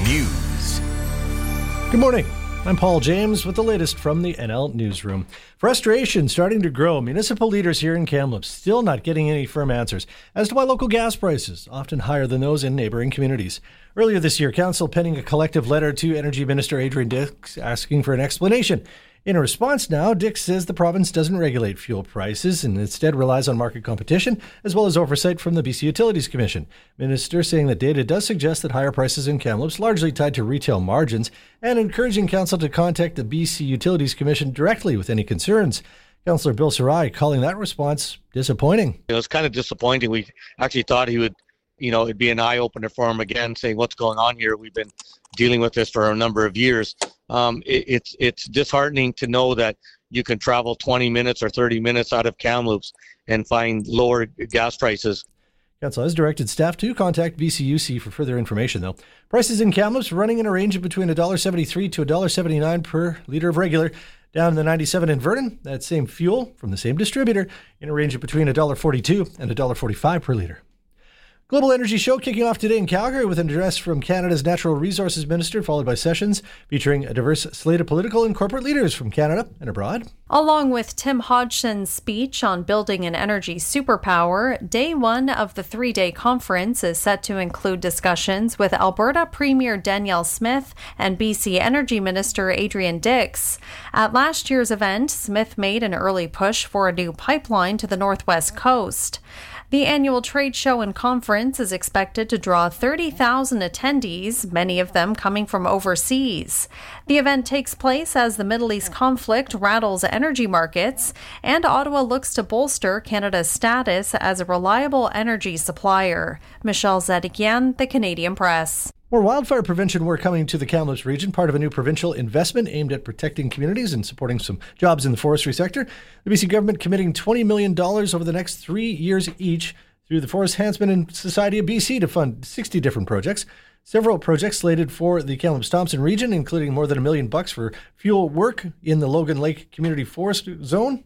News. Good morning. I'm Paul James with the latest from the NL Newsroom. Frustration starting to grow. Municipal leaders here in Kamloops still not getting any firm answers as to why local gas prices often higher than those in neighboring communities. Earlier this year, Council penning a collective letter to Energy Minister Adrian Dix asking for an explanation. In a response now, Dix says the province doesn't regulate fuel prices and instead relies on market competition as well as oversight from the BC Utilities Commission. Minister saying that data does suggest that higher prices in Kamloops largely tied to retail margins and encouraging Council to contact the BC Utilities Commission directly with any concerns. Councillor Bill Sarai calling that response disappointing. It was kind of disappointing. We actually thought he would, it'd be an eye-opener for him again, saying what's going on here. We've been dealing with this for a number of years. It's disheartening to know that you can travel 20 minutes or 30 minutes out of Kamloops and find lower gas prices. Council has directed staff to contact BCUC for further information, though. Prices in Kamloops running in a range of between $1.73 to $1.79 per litre of regular. Down in the 97 in Vernon, that same fuel from the same distributor in a range of between $1.42 and $1.45 per litre. Global Energy Show kicking off today in Calgary with an address from Canada's Natural Resources Minister, followed by sessions featuring a diverse slate of political and corporate leaders from Canada and abroad. Along with Tim Hodgson's speech on building an energy superpower, day one of the three-day conference is set to include discussions with Alberta Premier Danielle Smith and BC Energy Minister Adrian Dix. At last year's event, Smith made an early push for a new pipeline to the northwest coast. The annual trade show and conference is expected to draw 30,000 attendees, many of them coming from overseas. The event takes place as the Middle East conflict rattles energy markets, and Ottawa looks to bolster Canada's status as a reliable energy supplier. Michelle Zedikian, The Canadian Press. More wildfire prevention work coming to the Kamloops region, part of a new provincial investment aimed at protecting communities and supporting some jobs in the forestry sector. The BC government committing $20 million over the next 3 years each through the Forest Hanseman and Society of BC to fund 60 different projects. Several projects slated for the Kamloops-Thompson region, including more than $1 million for fuel work in the Logan Lake Community Forest Zone,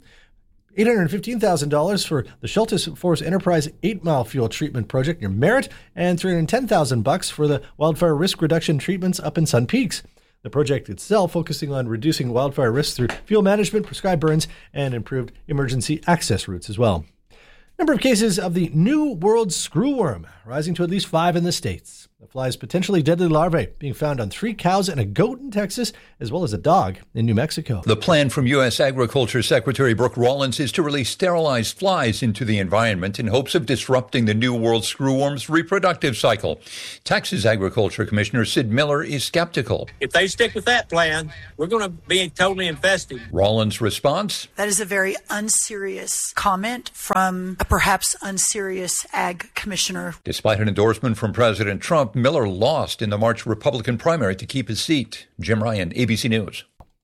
$815,000 for the Schultes Forest Enterprise 8-mile fuel treatment project near Merritt, and $310,000 for the wildfire risk reduction treatments up in Sun Peaks. The project itself focusing on reducing wildfire risks through fuel management, prescribed burns, and improved emergency access routes as well. Number of cases of the New World screwworm rising to at least 5 in the States. The fly's potentially deadly larvae being found on 3 cows and a goat in Texas, as well as a dog in New Mexico. The plan from U.S. Agriculture Secretary Brooke Rollins is to release sterilized flies into the environment in hopes of disrupting the New World screwworm's reproductive cycle. Texas Agriculture Commissioner Sid Miller is skeptical. If they stick with that plan, we're going to be totally infested. Rollins' response? That is a very unserious comment from a perhaps unserious ag commissioner. Despite an endorsement from President Trump, Miller lost in the March Republican primary to keep his seat. Jim Ryan, ABC News.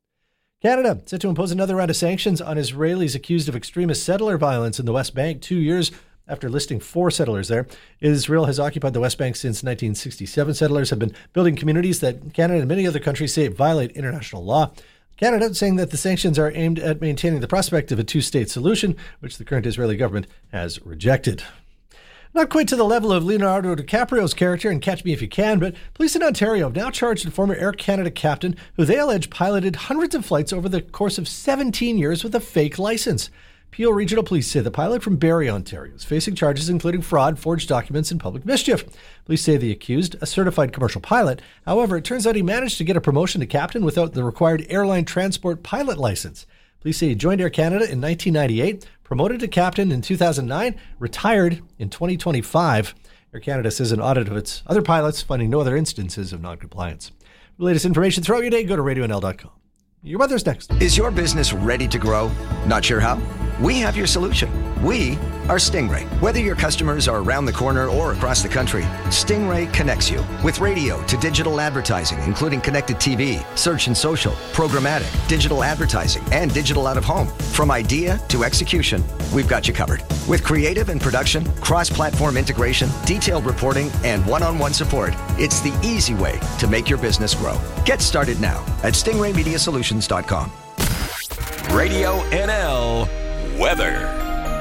Canada set to impose another round of sanctions on Israelis accused of extremist settler violence in the West Bank 2 years after listing 4 settlers there. Israel has occupied the West Bank since 1967. Settlers have been building communities that Canada and many other countries say violate international law. Canada saying that the sanctions are aimed at maintaining the prospect of a two-state solution, which the current Israeli government has rejected. Not quite to the level of Leonardo DiCaprio's character in Catch Me If You Can, but police in Ontario have now charged a former Air Canada captain who they allege piloted hundreds of flights over the course of 17 years with a fake license. Peel Regional Police say the pilot from Barrie, Ontario, is facing charges including fraud, forged documents, and public mischief. Police say the accused, a certified commercial pilot. However, it turns out he managed to get a promotion to captain without the required airline transport pilot license. Police say he joined Air Canada in 1998, promoted to captain in 2009, retired in 2025. Air Canada says an audit of its other pilots finding no other instances of noncompliance. For the latest information throughout your day, go to radionl.com. Your weather's next. Is your business ready to grow? Not sure how? We have your solution. We are Stingray. Whether your customers are around the corner or across the country, Stingray connects you with radio to digital advertising, including connected TV, search and social, programmatic, digital advertising, and digital out of home. From idea to execution, we've got you covered. With creative and production, cross-platform integration, detailed reporting, and one-on-one support, it's the easy way to make your business grow. Get started now at stingraymediasolutions.com. Radio NL weather.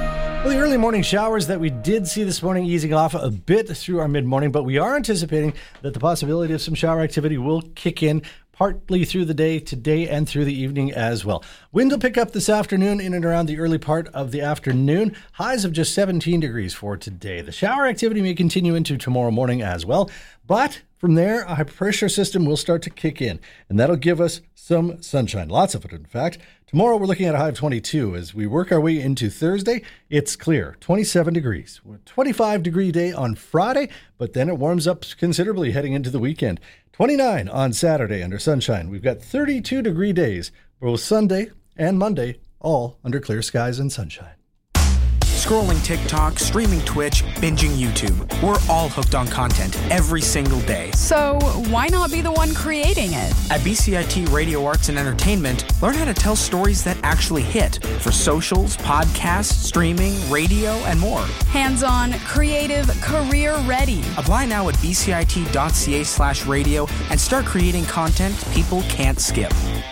Well, the early morning showers that we did see this morning easing off a bit through our mid-morning, but we are anticipating that the possibility of some shower activity will kick in partly through the day today and through the evening as well. Wind will pick up this afternoon in and around the early part of the afternoon. Highs of just 17 degrees for today. The shower activity may continue into tomorrow morning as well, but from there, a high pressure system will start to kick in, and that'll give us some sunshine. Lots of it, in fact. Tomorrow, we're looking at a high of 22. As we work our way into Thursday, it's clear, 27 degrees. 25-degree day on Friday, but then it warms up considerably heading into the weekend. 29 on Saturday under sunshine. We've got 32-degree days, both Sunday and Monday, all under clear skies and sunshine. Scrolling TikTok, streaming Twitch, binging YouTube. We're all hooked on content every single day. So why not be the one creating it? At BCIT Radio Arts and Entertainment, learn how to tell stories that actually hit for socials, podcasts, streaming, radio, and more. Hands-on, creative, career-ready. Apply now at bcit.ca/radio and start creating content people can't skip.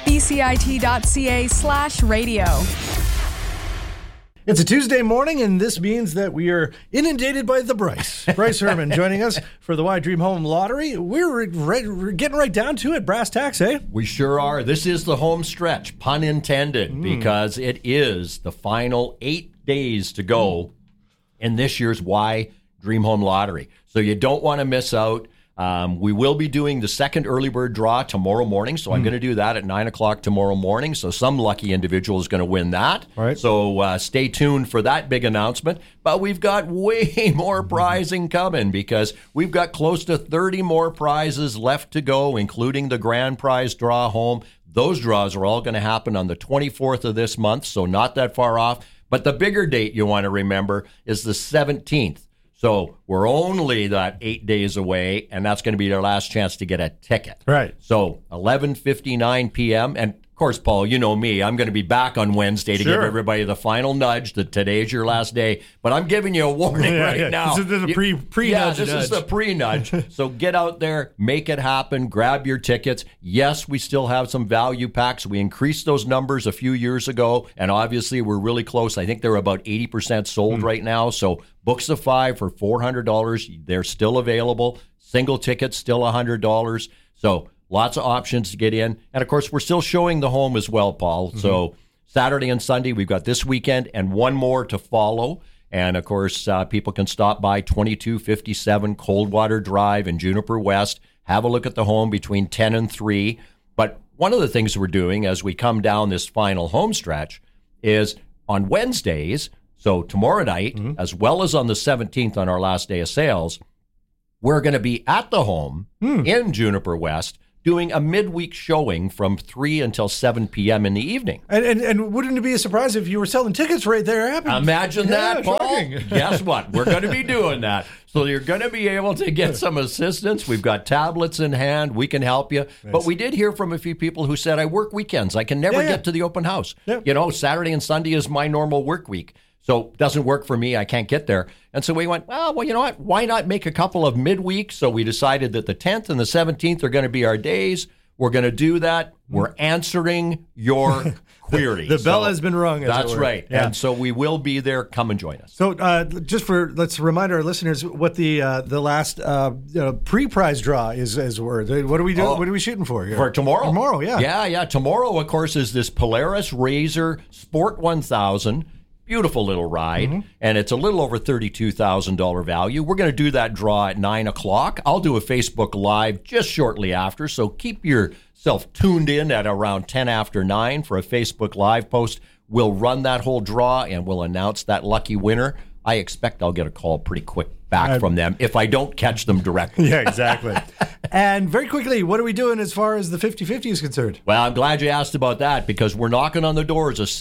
bcit.ca/radio. It's a Tuesday morning, and this means that we are inundated by the Bryce. Bryce Herman joining us for the Why Dream Home Lottery. We're getting right down to it. Brass tacks, eh? We sure are. This is the home stretch, pun intended, because it is the final 8 days to go in this year's Why Dream Home Lottery. So you don't want to miss out. We will be doing the second early bird draw tomorrow morning, so I'm going to do that at 9 o'clock tomorrow morning, so some lucky individual is going to win that. All right. So stay tuned for that big announcement. But we've got way more prizing coming because we've got close to 30 more prizes left to go, including the grand prize draw home. Those draws are all going to happen on the 24th of this month, so not that far off. But the bigger date you want to remember is the 17th. So we're only that 8 days away, and that's going to be their last chance to get a ticket. Right. So 11:59 p.m. And, of course, Paul, you know me. I'm going to be back on Wednesday to give everybody the final nudge that today's your last day. But I'm giving you a warning now. This is the pre-nudge. Yeah, this is the pre-nudge. So get out there, make it happen, grab your tickets. Yes, we still have some value packs. We increased those numbers a few years ago, and obviously we're really close. I think they're about 80% sold right now. So books of 5 for $400. They're still available. Single tickets still $100. So lots of options to get in. And, of course, we're still showing the home as well, Paul. So Saturday and Sunday, we've got this weekend and one more to follow. And, of course, people can stop by 2257 Coldwater Drive in Juniper West, have a look at the home between 10 and 3. But one of the things we're doing as we come down this final home stretch is on Wednesdays, so tomorrow night, as well as on the 17th on our last day of sales, we're going to be at the home in Juniper West doing a midweek showing from 3 until 7 p.m. in the evening. And wouldn't it be a surprise if you were selling tickets right there? Imagine that, Paul. Shocking. Guess what? We're going to be doing that. So you're going to be able to get some assistance. We've got tablets in hand. We can help you. Nice. But we did hear from a few people who said, I work weekends. I can never get to the open house. Yep. You know, Saturday and Sunday is my normal work week. So it doesn't work for me. I can't get there. And so we went, well, you know what? Why not make a couple of midweek? So we decided that the 10th and the 17th are going to be our days. We're going to do that. We're answering your queries. The bell has been rung. That's right. Yeah. And so we will be there. Come and join us. So let's remind our listeners what the last pre-prize draw is. What are we doing? What are we shooting for here? For tomorrow? Tomorrow, yeah. Yeah. Tomorrow, of course, is this Polaris RZR Sport 1000. Beautiful little ride, and it's a little over $32,000 value. We're going to do that draw at 9 o'clock. I'll do a Facebook Live just shortly after, so keep yourself tuned in at around 10 after 9 for a Facebook Live post. We'll run that whole draw, and we'll announce that lucky winner. I expect I'll get a call pretty quick back from them if I don't catch them directly. Yeah, exactly. And very quickly, what are we doing as far as the 50-50 is concerned? Well, I'm glad you asked about that because we're knocking on the doors of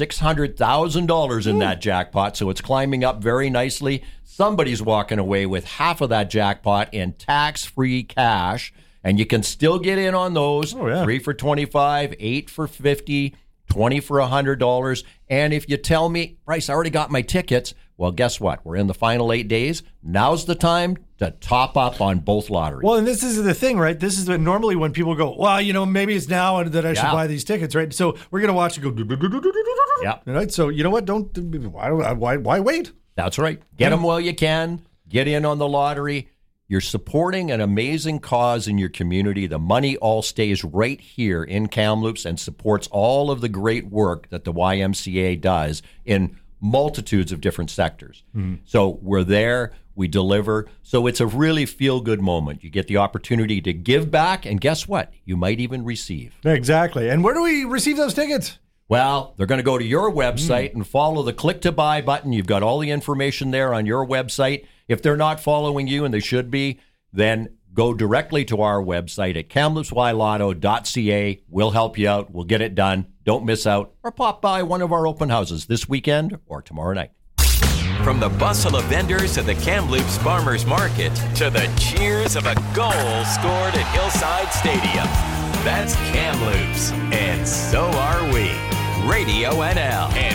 $600,000 in that jackpot, so it's climbing up very nicely. Somebody's walking away with half of that jackpot in tax-free cash, and you can still get in on those. 3 for $25, 8 for $50, 20 for $100. And if you tell me, Bryce, I already got my tickets, well, guess what? We're in the final 8 days. Now's the time to top up on both lotteries. Well, and this is the thing, right? This is normally when people go, well, maybe it's now that I should buy these tickets, right? So we're going to watch it go. Yeah. Right? So you know what? Why wait? That's right. Get them while you can. Get in on the lottery. You're supporting an amazing cause in your community. The money all stays right here in Kamloops and supports all of the great work that the YMCA does in multitudes of different sectors. So we're there. We deliver. So it's a really feel-good moment. You get the opportunity to give back, and guess what? You might even receive. Exactly. And where do we receive those tickets? Well, they're going to go to your website and follow the click to buy button. You've got all the information there on your website. If they're not following you, and they should be, then go directly to our website at kamloopsylotto.ca. We'll help you out. We'll get it done. Don't miss out. Or pop by one of our open houses this weekend or tomorrow night. From the bustle of vendors at the Kamloops Farmers Market to the cheers of a goal scored at Hillside Stadium. That's Kamloops, and so are we. Radio NL.